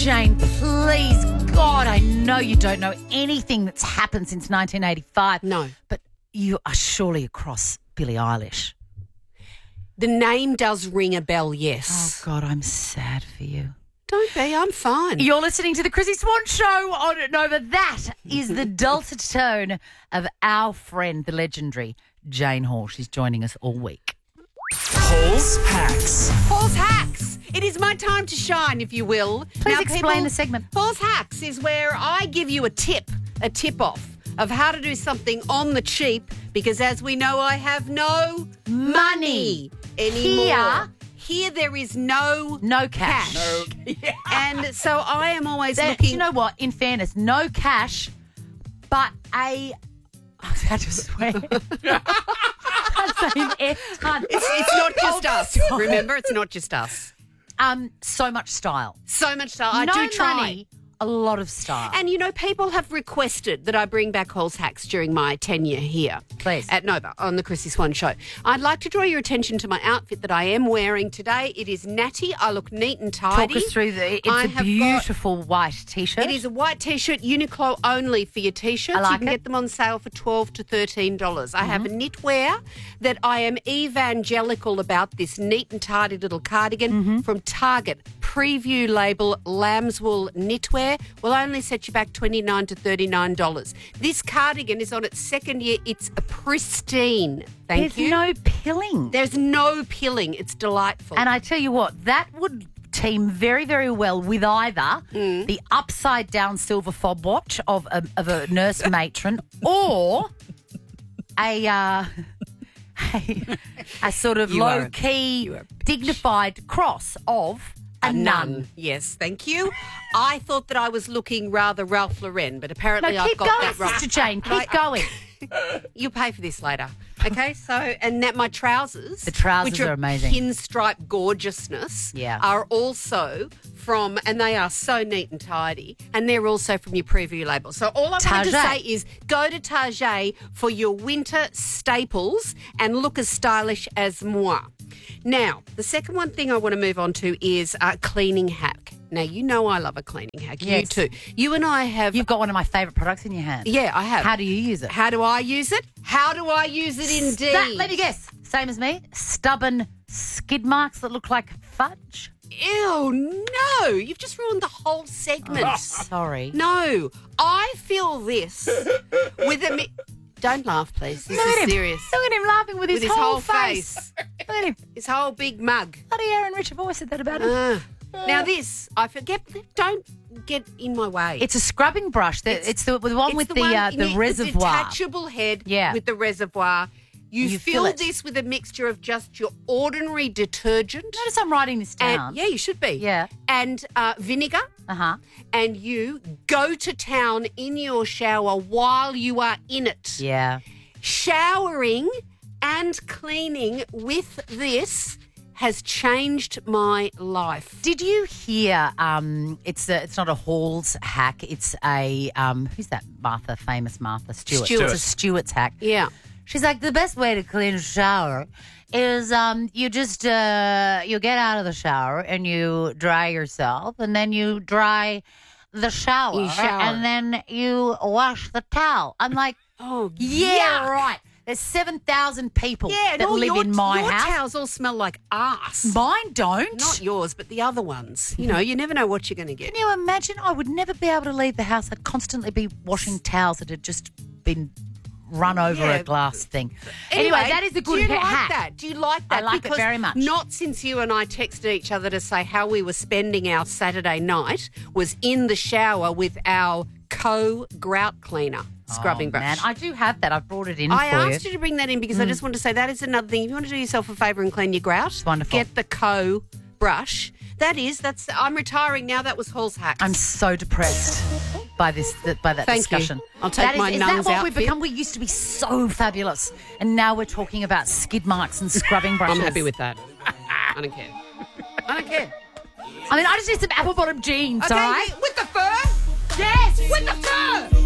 Jane, please, God, I know you don't know anything that's happened since 1985. No. But you are surely across Billie Eilish. The name does ring a bell, Oh, yes. God, I'm sad for you. Don't be, I'm fine. You're listening to the Chrissy Swan Show on Nova. That is the dulcet tone of our friend, the legendary Jane Hall. She's joining us all week. Paul's Hacks. Paul's Hacks. It is my time to shine, if you will. Please explain the segment. Paul's Hacks is where I give you a tip-off of how to do something on the cheap because, as we know, I have no money anymore. Here there is no cash. And so I am always Do looking... you know what? In fairness, no cash, but I had to swear. It's not just us. Remember, it's not just us. So much style. So much style. I No do try. money, a lot of style. And, you know, people have requested that I bring back Paul's Hacks during my tenure here. Please. At Nova on the Chrissy Swan Show. I'd like to draw your attention to my outfit that I am wearing today. It is natty. I look neat and tidy. Talk us through it's a beautiful white T-shirt. It is a white T-shirt, Uniqlo only for your T-shirts. I like you can it. get them on sale for $12 to $13. I have a knitwear that I am evangelical about, this neat and tidy little cardigan from Target. Preview label lambswool knitwear will only set you back $29 to $39. This cardigan is on its second year. It's pristine. Thank you. There's no pilling. There's no pilling. It's delightful. And I tell you what, that would team very, very well with either the upside-down silver fob watch of a nurse matron or a sort of low-key, dignified cross of a nun. Yes, thank you. I thought that I was looking rather Ralph Lauren, but apparently No, I've keep got going, that wrong. Sister Jane. Keep going. You'll pay for this later. Okay, so, and that my trousers. The trousers which are amazing. Pinstripe gorgeousness. Yeah. Are also from, and they are so neat and tidy, and they're also from your preview label. So all I wanted to say is go to Target for your winter staples and look as stylish as moi. Now, the second one thing I want to move on to is a cleaning hack. Now, you know I love a cleaning hack. Yes. You too. You and I have... You've got one of my favourite products in your hand. Yeah, I have. How do you use it? How do I use it? How do I use it indeed? Let me guess. Same as me. Stubborn skid marks that look like fudge. Ew, no. You've just ruined the whole segment. Oh, sorry. No. I feel this with a... Don't laugh, please. This is serious. Look at him laughing with his whole face. Look at him. His whole big mug. Bloody Aaron Richard have always said that about him. Now this, I forget, don't get in my way. It's a scrubbing brush. It's the one with the reservoir. The detachable head with the reservoir. You fill fill it. this with a mixture of just your ordinary detergent. Notice I'm writing this down. And, yeah, you should be. Yeah. And vinegar. Uh-huh. And you go to town in your shower while you are in it. Yeah. Showering and cleaning with this has changed my life. Did you hear? It's not a Hall's hack. It's a who's that? famous Martha Stewart. Stewart. It's a Stewart's hack. Yeah. She's like, the best way to clean a shower is you just you get out of the shower and you dry yourself, and then you dry the shower, and then you wash the towel. I'm like, oh yeah, yuck. right. There's 7,000 people that live in my your house. Your towels all smell like arse. Mine don't. Not yours, but the other ones. You know, you never know what you're going to get. Can you imagine? I would never be able to leave the house. I'd constantly be washing towels that had just been run over a glass thing. Anyway, that is a good hack. Do you like that? Do you like that? I like it very much. Not since you and I texted each other to say how we were spending our Saturday night was in the shower with our grout cleaner scrubbing brush. Man, I do have that. I've brought it in I for you. asked you to bring that in because I just want to say that is another thing. If you want to do yourself a favour and clean your grout, It's wonderful. get the brush. I'm retiring now. That was Hall's Hacks. I'm so depressed by that Thank discussion. you. I'll take my is nun's that what outfit. we've become? We used to be so fabulous, and now we're talking about skid marks and scrubbing brushes. I'm happy with that. I don't care. I don't care. I mean, I just need some apple bottom jeans, Okay, all right? with the fur? Yes! With the fur!